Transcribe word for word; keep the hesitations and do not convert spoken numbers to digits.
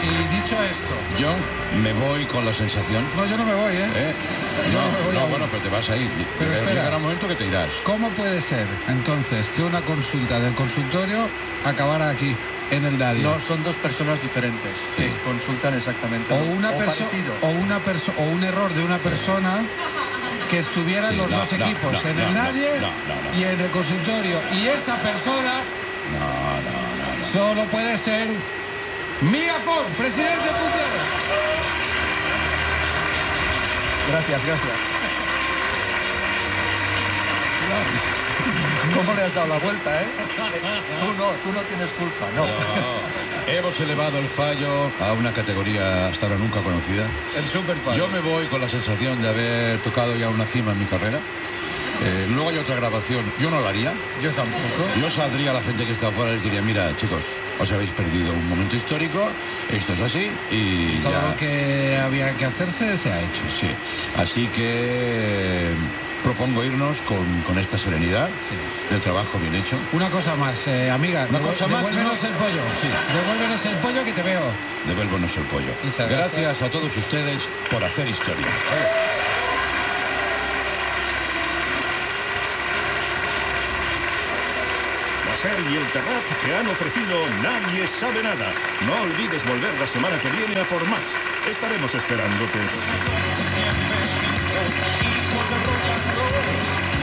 y dicho esto... Yo me voy con la sensación... No, yo no me voy, ¿eh? ¿Eh? Yo No, no me voy no aún. bueno, pero te vas a ir. Pero Llegará- espera. Llegará un momento que te irás. ¿Cómo puede ser, entonces, que una consulta del consultorio acabara aquí, en el Nadia? No, son dos personas diferentes que consultan exactamente O lo- una persona parecido. o una perso o un error de una persona que estuvieran Sí, los no, dos no, equipos, no, en no, el no, Nadie no, no, no. y en el consultorio. Y esa persona No, no, no, no. solo puede ser Miguel Font, presidente en funciones. Gracias, gracias. ¿Cómo le has dado la vuelta, eh? Eh, Tú no, tú no tienes culpa, no. No. Hemos elevado el fallo a una categoría hasta ahora nunca conocida. El super Yo me voy con la sensación de haber tocado ya una cima en mi carrera. Eh, luego hay otra grabación. Yo no la haría. Yo tampoco. Yo saldría a la gente que está afuera y les diría, mira, chicos, os habéis perdido un momento histórico, esto es así y Todo ya... lo que había que hacerse se ha hecho. Sí, así que eh, propongo irnos con, con esta serenidad Sí. del trabajo bien hecho. Una cosa más, eh, amiga. Una devu- cosa más, Devuélvenos ¿no? el pollo. Sí. Devuélvenos el pollo que te veo. Devuélvanos el pollo. Muchas gracias. Gracias a todos ustedes por hacer historia. La SER y el Terrat te han ofrecido Nadie sabe nada. No olvides volver la semana que viene a por más. Estaremos esperándote. Bienvenidos, hijos del rock and roll.